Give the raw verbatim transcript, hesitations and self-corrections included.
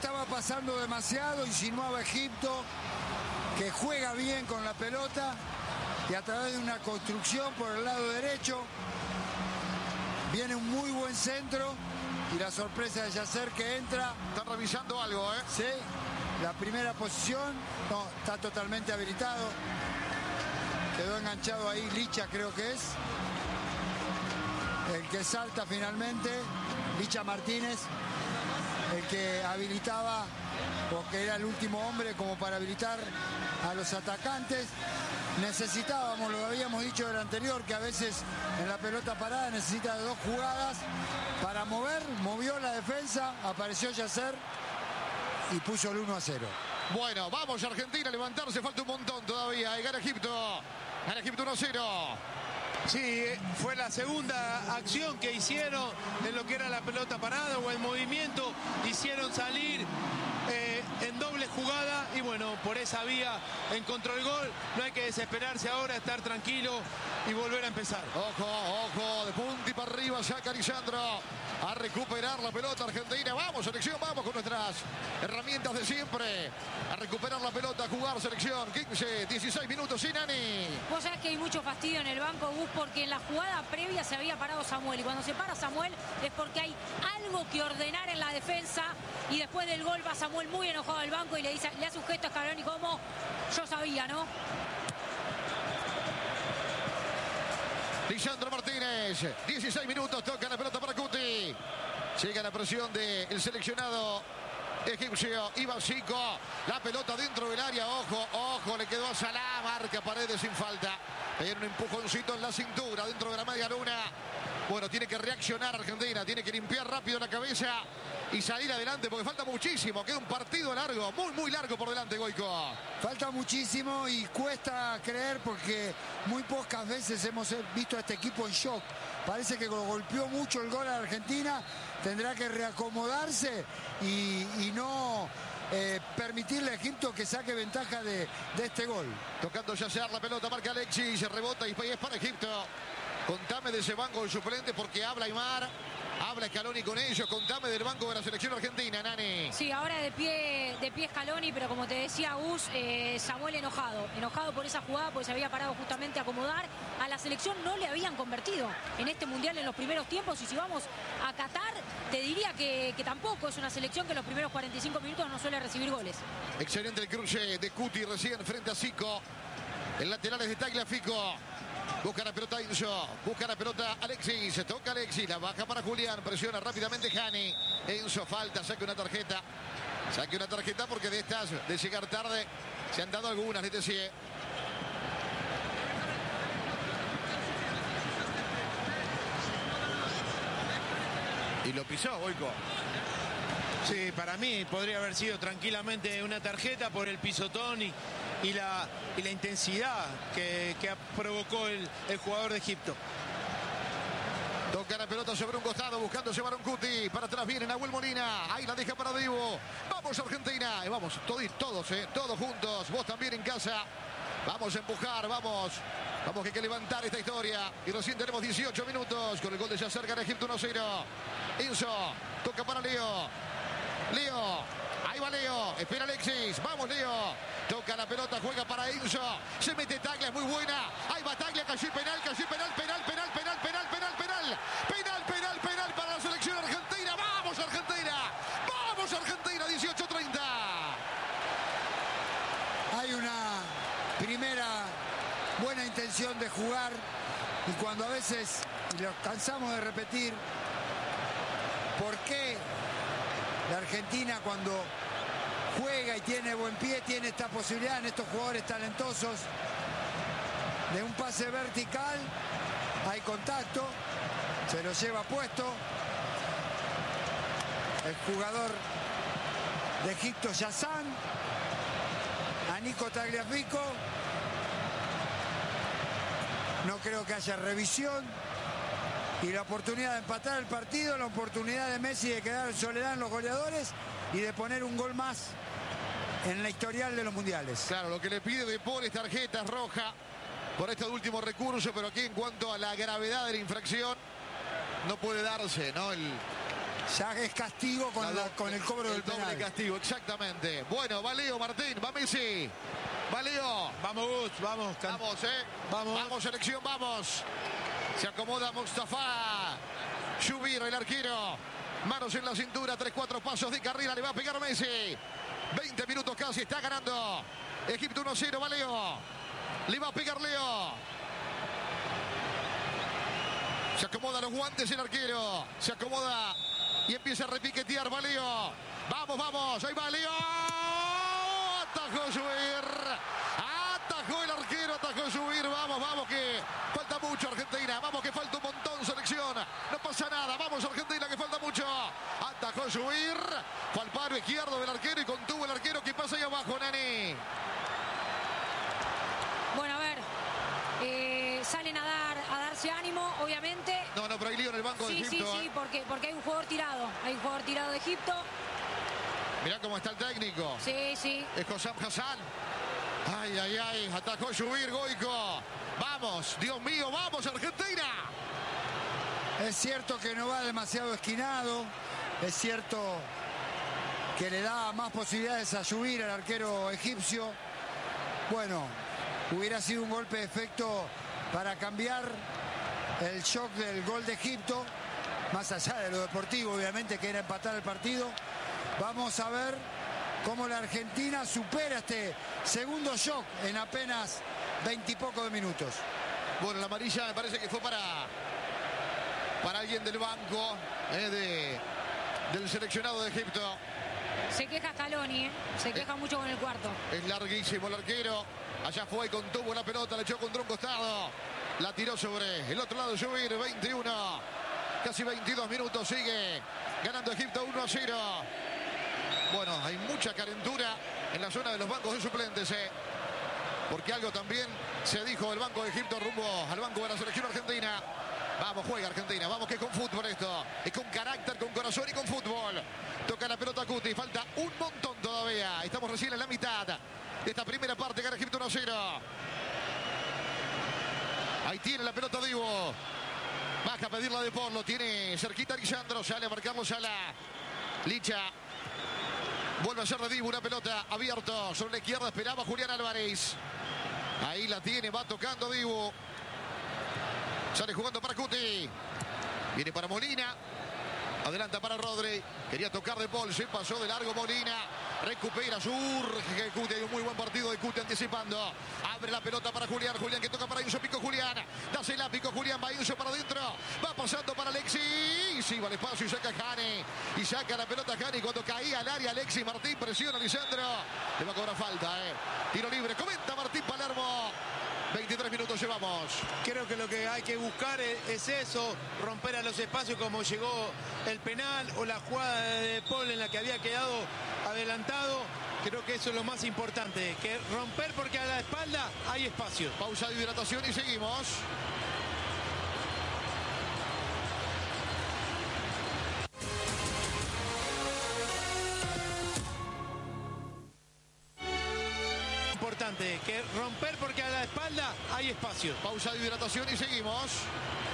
estaba pasando demasiado, insinuaba Egipto, que juega bien con la pelota y a través de una construcción por el lado derecho viene un muy buen centro y la sorpresa de Yasser que entra. Están revisando algo, ¿eh? Sí, la primera posición, no, está totalmente habilitado. Quedó enganchado ahí Licha, creo que es. El que salta finalmente, Licha Martínez, el que habilitaba, porque era el último hombre como para habilitar a los atacantes. Necesitábamos, lo habíamos dicho del anterior, que a veces en la pelota parada necesita de dos jugadas para mover. Movió la defensa, apareció Yasser y puso el uno a cero. Bueno, vamos Argentina a levantarse, falta un montón todavía. Y gana Egipto, gana Egipto uno a cero. Sí, fue la segunda acción que hicieron en lo que era la pelota parada o el movimiento. Hicieron salir eh, en doble jugada y bueno, por esa vía encontró el gol. No hay que desesperarse ahora, estar tranquilo y volver a empezar. Ojo, ojo, de punta y para arriba saca Lisandro a recuperar la pelota Argentina. Vamos, selección, vamos con nuestras herramientas de siempre. A recuperar la pelota, a jugar selección. quince, dieciséis minutos sin Nani. Vos sabés que hay mucho fastidio en el banco, Gus, porque en la jugada previa se había parado Samuel. Y cuando se para Samuel es porque hay algo que ordenar en la defensa. Y después del gol va Samuel muy enojado al banco y le, dice, le hace un gesto a Scaloni como yo sabía, ¿no? Lisandro Martínez, dieciséis minutos, toca la pelota para Cuti. Llega la presión del seleccionado egipcio, Iván Zico. La pelota dentro del área, ojo, ojo, le quedó a Salah, marca Paredes sin falta. Hay un empujoncito en la cintura dentro de la media luna. Bueno, tiene que reaccionar Argentina, tiene que limpiar rápido la cabeza y salir adelante porque falta muchísimo. Queda un partido largo, muy, muy largo por delante, Goico. Falta muchísimo y cuesta creer porque muy pocas veces hemos visto a este equipo en shock. Parece que golpeó mucho el gol a Argentina, tendrá que reacomodarse y, y no eh, permitirle a Egipto que saque ventaja de, de este gol. Tocando Yasser, la pelota marca Alexis, se rebota y es para Egipto. Contame de ese banco del suplente porque habla Aymar, habla Scaloni con ellos. Contame del banco de la selección argentina, Nani. Sí, ahora de pie de pie Scaloni, pero como te decía Gus, eh, Samuel enojado. Enojado por esa jugada porque se había parado justamente a acomodar. A la selección no le habían convertido en este mundial en los primeros tiempos. Y si vamos a Qatar, te diría que, que tampoco es una selección que en los primeros cuarenta y cinco minutos no suele recibir goles. Excelente el cruce de Cuti recién frente a Zico. El lateral es de Tagliafico. Busca la pelota Enzo, busca la pelota Alexis, se toca Alexis, la baja para Julián, presiona rápidamente Hani. Enzo falta, saque una tarjeta, saque una tarjeta porque de estas, de llegar tarde, se han dado algunas, les decía. Y lo pisó, Goico. Sí, para mí podría haber sido tranquilamente una tarjeta por el pisotón y, y, la, y la intensidad que, que provocó el, el jugador de Egipto. Toca la pelota sobre un costado, buscando llevar a un Cuti. Para atrás viene Nahuel Molina. Ahí la deja para Divo. Vamos Argentina. Y vamos, todos, todos, eh, todos juntos. Vos también en casa. Vamos a empujar, vamos. Vamos que hay que levantar esta historia. Y recién tenemos dieciocho minutos. Con el gol de Yasser gana Egipto uno cero. Enzo, toca para Leo. Leo, ahí va Leo, espera Alexis, vamos Leo, toca la pelota, juega para Enzo, se mete Taglia, es muy buena, ahí va Taglia, cayó penal, cayó penal, penal, penal, penal, penal, penal, penal, penal, penal, penal para la selección argentina, vamos Argentina, vamos Argentina, dieciocho treinta. Hay una primera buena intención de jugar y cuando a veces, y lo cansamos de repetir, ¿por qué la Argentina cuando juega y tiene buen pie tiene esta posibilidad en estos jugadores talentosos de un pase vertical? Hay contacto, se lo lleva puesto el jugador de Egipto, Yazan, a Nico Tagliafico. No creo que haya revisión. Y la oportunidad de empatar el partido, la oportunidad de Messi de quedar en soledad en los goleadores y de poner un gol más en la historial de los mundiales. Claro, lo que le pide de Paul es tarjeta roja por este último recurso, pero aquí en cuanto a la gravedad de la infracción no puede darse, ¿no? El, Ya es castigo con, la, con el cobro del el doble penal. castigo, exactamente. Bueno, va Leo Martín, va Messi. Va Leo. Vamos, Gus, vamos. Can... Vamos, eh. Vamos. Vamos, selección, vamos. Se acomoda Mustafa. Shubir, el arquero. Manos en la cintura, tres, cuatro pasos de carrera. Le va a pegar Messi. veinte minutos casi, está ganando. Egipto uno a cero, va Leo. Le va a pegar Leo. Se acomoda los guantes el arquero. Se acomoda y empieza a repiquetear, va Leo. Vamos, vamos, ahí va Leo. Atajó Shubir. Atajó el arquero, atajó Shubir. Vamos, vamos, que falta mucho Argentina. Vamos, que falta un montón selección. No pasa nada. Vamos Argentina, que falta mucho. Atajó Shubir. Fue al paro izquierdo del arquero y contuvo el arquero que pasa ahí abajo, Nani. Bueno, a ver. Eh, salen a dar a darse ánimo, obviamente. No, no, pero hay lío en el banco sí, de Egipto. Sí, sí, ¿eh? porque, porque hay un jugador tirado. Hay un jugador tirado de Egipto. Mirá cómo está el técnico. Sí, sí. Es Hossam Hassan. Ay, ay, ay. Atajó Shubir, Goico. Vamos, Dios mío, vamos, Argentina. Es cierto que no va demasiado esquinado. Es cierto que le da más posibilidades a Shubir, al arquero egipcio. Bueno, hubiera sido un golpe de efecto para cambiar el shock del gol de Egipto. Más allá de lo deportivo, obviamente, que era empatar el partido. Vamos a ver cómo la Argentina supera este segundo shock en apenas veintipocos de minutos. Bueno, la amarilla me parece que fue para, para alguien del banco, eh, de, del seleccionado de Egipto. Se queja Scaloni, ¿eh? Se queja eh, mucho con el cuarto. Es larguísimo el arquero. Allá fue y contuvo la pelota, le echó contra un costado. La tiró sobre el otro lado, Shubir, veintiuno. Casi veintidós minutos, sigue ganando Egipto uno a cero. Bueno, hay mucha calentura en la zona de los bancos de suplentes, ¿eh? Porque algo también se dijo del banco de Egipto rumbo al banco de la selección argentina. Vamos, juega Argentina, vamos, que es con fútbol esto. Es con carácter, con corazón y con fútbol. Toca la pelota Cuti, falta un montón todavía. Estamos recién en la mitad de esta primera parte, gana Egipto uno a cero. Ahí tiene la pelota Divo. Baja a pedirla de por, lo tiene cerquita Lisandro, sale a marcarlo Sala. Licha. Vuelve a ser de Divo, una pelota abierto sobre la izquierda, esperaba Julián Álvarez. Ahí la tiene, va tocando Divo. Sale jugando para Cuti. Viene para Molina. Adelanta para Rodri. Quería tocar de Paul, se pasó de largo Molina. Recupera, surge Cuti. Hay un muy buen partido de Cuti anticipando. Abre la pelota para Julián. Julián que toca para Inso, Pico Julián. Dásela, Pico Julián. Va Inso para adentro. Va pasando para Alexis. Y sí, va al espacio y saca Jani. Y saca la pelota Jani. Cuando caía al área Alexis Martín. Presiona Lisandro. Le va a cobrar falta, eh. Tiro libre. Comenta Martín Palermo. veintitrés minutos llevamos. Creo que lo que hay que buscar es, es eso, romper a los espacios como llegó el penal o la jugada de Paul en la que había quedado adelantado. Creo que eso es lo más importante, que romper porque a la espalda hay espacio. Pausa de hidratación y seguimos. Importante, que romper porque a la espalda hay espacio. Pausa de hidratación y seguimos.